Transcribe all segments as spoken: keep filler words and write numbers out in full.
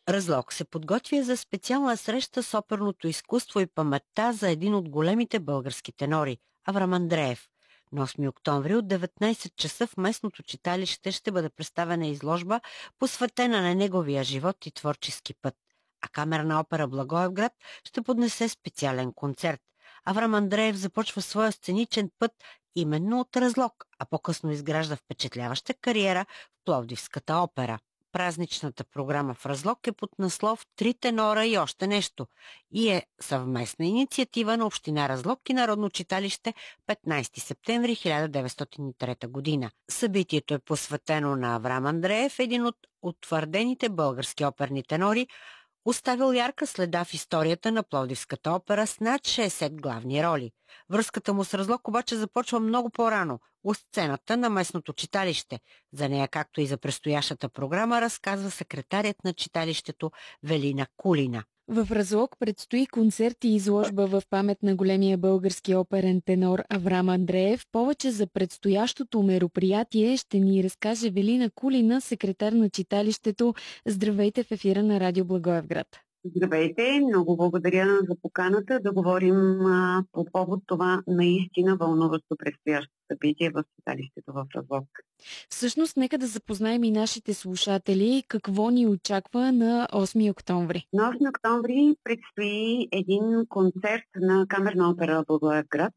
Разлог се подготвя за специална среща с оперното изкуство и паметта за един от големите български тенори – Аврам Андреев. На осми октомври от деветнайсет часа в местното читалище ще бъде представена изложба, посветена на неговия живот и творчески път. А Камерна опера Благоевград ще поднесе специален концерт. Аврам Андреев започва своя сценичен път именно от Разлог, а по-късно изгражда впечатляваща кариера в Пловдивската опера. Празничната програма в Разлог е под наслов «Три тенора и още нещо» и е съвместна инициатива на Община Разлог и Народно читалище петнайсети септември хиляда деветстотин и трета година. Събитието е посветено на Аврам Андреев, един от утвърдените български оперни тенори, оставил ярка следа в историята на Пловдивската опера с над шейсет главни роли. Връзката му с Разлог обаче започва много по-рано, у сцената на местното читалище. За нея, както и за предстоящата програма, разказва секретарят на читалището Велина Кулина. В Разлог предстои концерт и изложба в памет на големия български оперен тенор Аврам Андреев. Повече за предстоящото мероприятие ще ни разкаже Велина Кулина, секретар на читалището. Здравейте в ефира на Радио Благоевград. Здравейте, много благодаря за поканата да говорим а, по повод това наистина вълнуващо предстоящо събитие в читалището в Разлог. Всъщност, нека да запознаем и нашите слушатели какво ни очаква на осми октомври. На осми октомври предстои един концерт на Камерна опера Благоевград.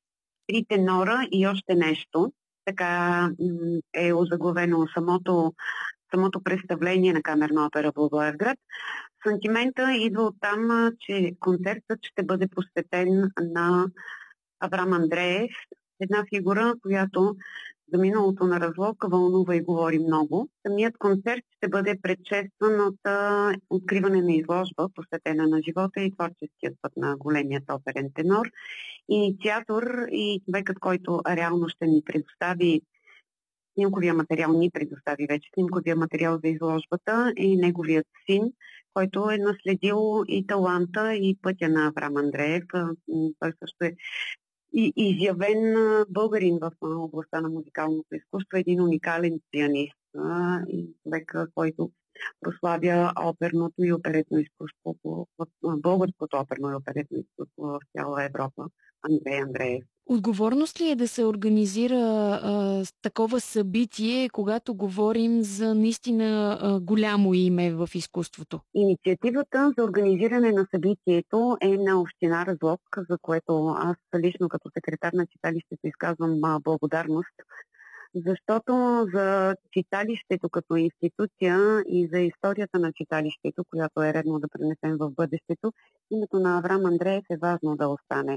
Три тенора и още нещо. Така е озаглавено самото, самото представление на Камерна опера Благоевград. Сантимента идва от там, че концертът ще бъде посветен на Аврам Андреев, една фигура, която за миналото на Разлог вълнува и говори много. Самият концерт ще бъде предшестван от а, откриване на изложба, посветена на живота и творческият път на големият оперен тенор. Инициатор и човекът, който реално ще ни предостави снимковия материал, ни предостави вече снимковия материал за изложбата, е неговият син, който е наследил и таланта, и пътя на Аврам Андреев. Той също е и изявен българин в областта на музикалното изкуство, един уникален пианист и човек, който прославя оперното и оперетно изкуство, в българското оперно и оперетно изкуство в цяла Европа. Андрей Андреев. Отговорност ли е да се организира а, такова събитие, когато говорим за наистина а, голямо име в изкуството? Инициативата за организиране на събитието е на Община Разлог, за което аз лично като секретар на читалището изказвам благодарност, защото за читалището като институция и за историята на читалището, която е редно да пренесем в бъдещето, името на Аврам Андреев е важно да остане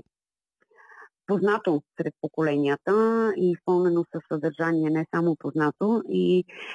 познато сред поколенията и изпълнено със съдържание, не само познато. И